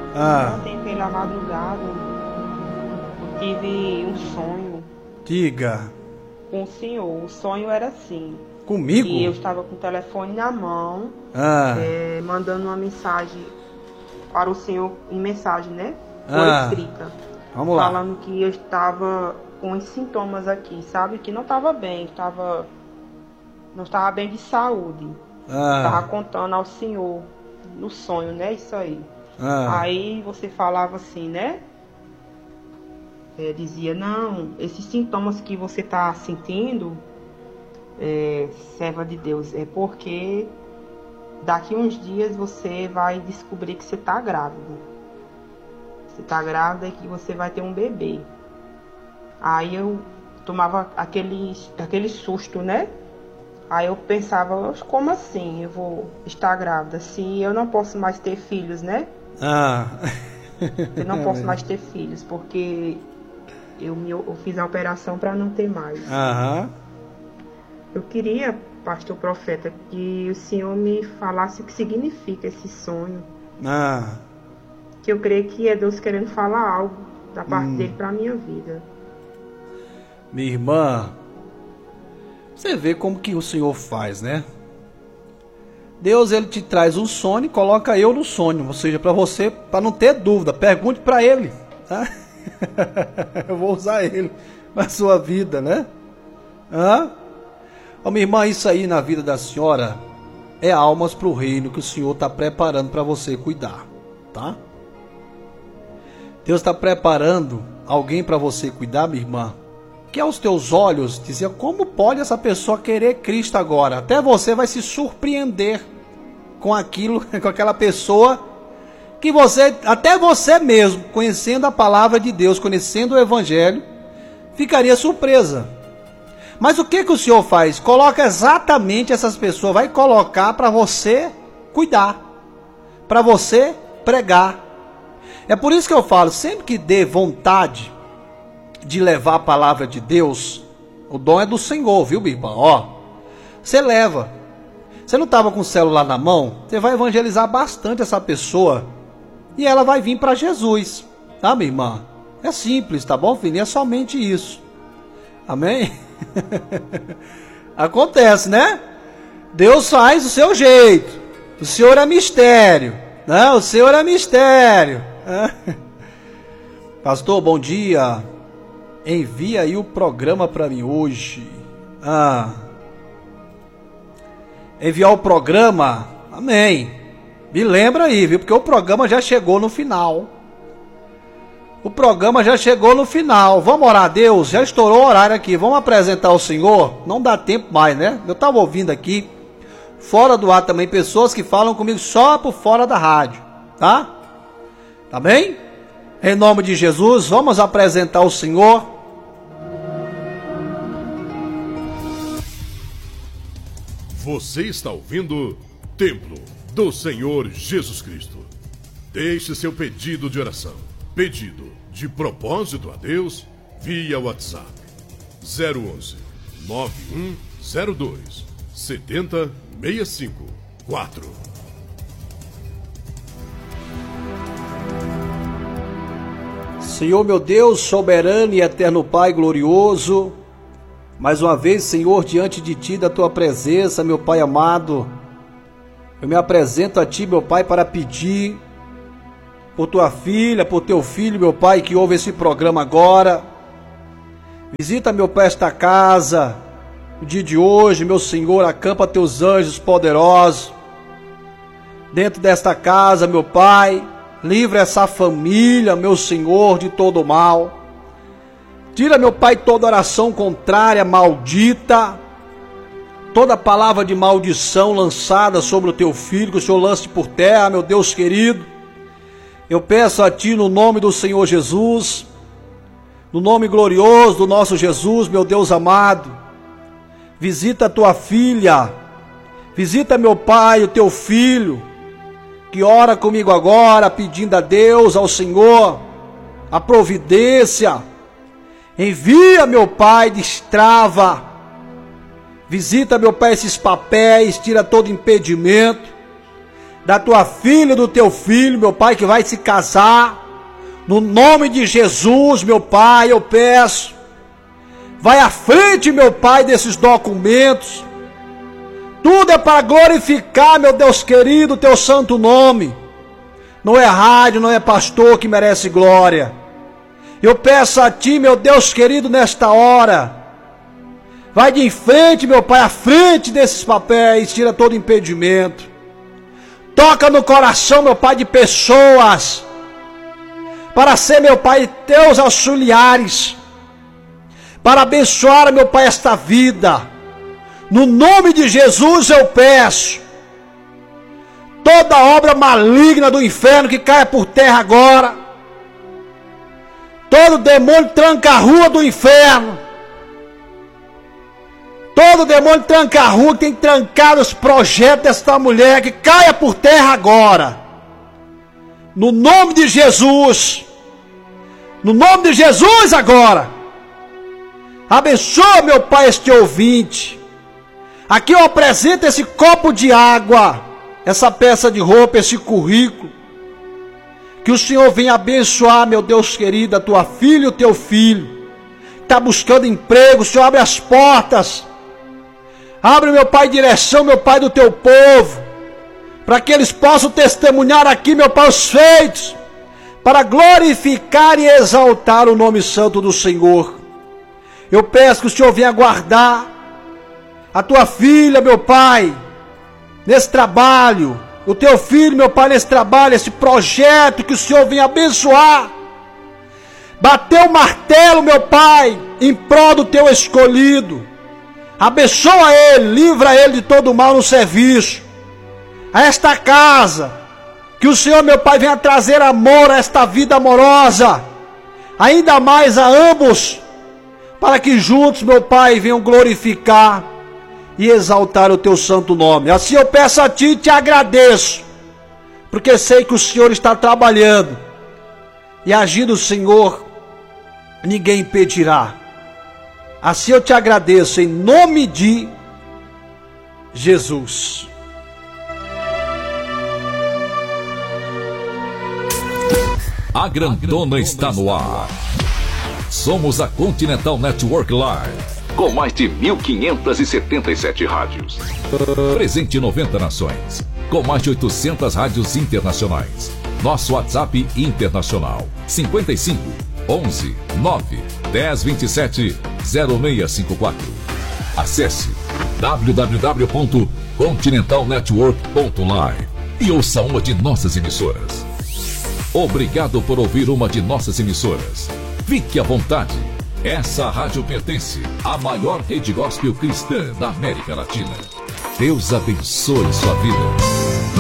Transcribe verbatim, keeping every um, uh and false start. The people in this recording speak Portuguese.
Ah. Ontem pela madrugada eu tive um sonho Diga. com o senhor. O sonho era assim. Comigo? E eu estava com o telefone na mão, Ah. é, mandando uma mensagem para o senhor, em mensagem, né? Por Ah. escrita. Vamos lá. Falando que eu estava com os sintomas aqui, sabe? Que não estava bem, estava, não estava bem de saúde. Ah. Estava contando ao senhor no sonho, né? Isso aí. Ah. Aí você falava assim, né? É, dizia, não, esses sintomas que você está sentindo, é, serva de Deus, é porque daqui uns dias você vai descobrir que você está grávida. Você está grávida e que você vai ter um bebê. Aí eu tomava aquele, aquele susto, né? Aí eu pensava, como assim eu vou estar grávida? Se eu não posso mais ter filhos, né? Ah. Eu não posso mais ter filhos, porque eu, me, eu fiz a operação para não ter mais. Aham. Eu queria, pastor profeta, que o senhor me falasse o que significa esse sonho. Ah. Que eu creio que é Deus querendo falar algo da parte Hum. dele para a minha vida. Minha irmã, você vê como que o Senhor faz, né? Deus, ele te traz um sonho e coloca eu no sonho, ou seja, para você, para não ter dúvida, pergunte para ele, tá? Eu vou usar ele na sua vida, né? Hã? Ô, minha irmã, isso aí na vida da senhora é almas para o reino que o Senhor está preparando para você cuidar, tá? Deus está preparando alguém para você cuidar, minha irmã, que aos teus olhos dizia, como pode essa pessoa querer Cristo agora? Até você vai se surpreender com aquilo, com aquela pessoa que você, até você mesmo, conhecendo a palavra de Deus, conhecendo o Evangelho, ficaria surpresa. Mas o que que o Senhor faz? Coloca exatamente essas pessoas, vai colocar para você cuidar, para você pregar. É por isso que eu falo, sempre que dê vontade de levar a palavra de Deus, o dom é do Senhor, viu, minha irmã? Ó, você leva. Você não estava com o celular na mão? Você vai evangelizar bastante essa pessoa e ela vai vir para Jesus, tá, minha irmã? É simples, tá bom, filho? É somente isso. Amém? Acontece, né? Deus faz do seu jeito. O Senhor é mistério. Não, o Senhor é mistério. Pastor, bom dia. Envia aí o programa para mim hoje. Ah. Enviar o programa? Amém. Me lembra aí, viu? Porque o programa já chegou no final. O programa já chegou no final. Vamos orar a Deus? Já estourou o horário aqui. Vamos apresentar o Senhor? Não dá tempo mais, né? Eu estava ouvindo aqui, fora do ar também, pessoas que falam comigo só por fora da rádio. Tá? Tá bem? Em nome de Jesus, vamos apresentar o Senhor. Você está ouvindo Templo do Senhor Jesus Cristo. Deixe seu pedido de oração, pedido de propósito a Deus via WhatsApp zero onze, nove um zero dois, sete zero seis cinco quatro. Senhor meu Deus, soberano e eterno Pai glorioso, mais uma vez, Senhor, diante de Ti, da Tua presença, meu Pai amado, eu me apresento a Ti, meu Pai, para pedir por Tua filha, por Teu filho, meu Pai, que ouve esse programa agora. Visita, meu Pai, esta casa, no dia de hoje, meu Senhor, acampa Teus anjos poderosos dentro desta casa, meu Pai. Livra essa família, meu Senhor, de todo mal. Tira, meu Pai, toda oração contrária, maldita, toda palavra de maldição lançada sobre o Teu filho, que o Senhor lance por terra, meu Deus querido. Eu peço a Ti, no nome do Senhor Jesus, no nome glorioso do nosso Jesus, meu Deus amado, visita a Tua filha, visita, meu Pai, o Teu filho, que ora comigo agora, pedindo a Deus, ao Senhor, a providência. Envia, meu Pai, destrava. Visita, meu Pai, esses papéis, tira todo impedimento. da tua filha, do teu filho, meu Pai, que vai se casar. No nome de Jesus, meu Pai, eu peço. Vai à frente, meu Pai, desses documentos. Tudo é para glorificar, meu Deus querido, o teu santo nome. Não é rádio, não é pastor que merece glória. Eu peço a ti, meu Deus querido, nesta hora. Vai de frente, meu Pai, à frente desses papéis, tira todo impedimento. Toca no coração, meu Pai, de pessoas, para ser, meu Pai, teus auxiliares, para abençoar, meu Pai, esta vida. No nome de Jesus eu peço. Toda obra maligna do inferno que caia por terra agora. Todo demônio tranca a rua do inferno. Todo demônio tranca a rua que tem trancado os projetos desta mulher, que caia por terra agora. No nome de Jesus. No nome de Jesus agora. Abençoa, meu Pai, este ouvinte. Aqui eu apresento esse copo de água, essa peça de roupa, esse currículo. Que o Senhor venha abençoar, meu Deus querido, a tua filha e o teu filho. Está buscando emprego, o Senhor abre as portas. Abre, meu Pai, direção, meu Pai, do teu povo. Para que eles possam testemunhar aqui, meu Pai, os feitos. Para glorificar e exaltar o nome santo do Senhor. Eu peço que o Senhor venha guardar a tua filha, meu Pai, nesse trabalho. O teu filho, meu Pai, nesse trabalho, esse projeto, que o Senhor venha abençoar. Bateu o martelo, meu Pai, em prol do teu escolhido. Abençoa ele, livra ele de todo mal no serviço. A esta casa, que o Senhor, meu Pai, venha trazer amor a esta vida amorosa. Ainda mais a ambos, para que juntos, meu Pai, venham glorificar e exaltar o teu santo nome. Assim eu peço a ti e te agradeço, porque sei que o Senhor está trabalhando, e agindo o Senhor, ninguém impedirá. Assim eu te agradeço, em nome de Jesus. A grandona está no ar. Somos a Continental Network Live, com mais de mil quinhentas e setenta e sete rádios. Presente em noventa nações, com mais de oitocentas rádios internacionais. Nosso WhatsApp internacional, cinquenta e cinco, onze, nove, dez, vinte e sete, zero seis cinco quatro. Acesse w w w ponto continental network ponto live e ouça uma de nossas emissoras. Obrigado por ouvir uma de nossas emissoras. Fique à vontade. Essa rádio pertence à maior rede gospel cristã da América Latina. Deus abençoe sua vida.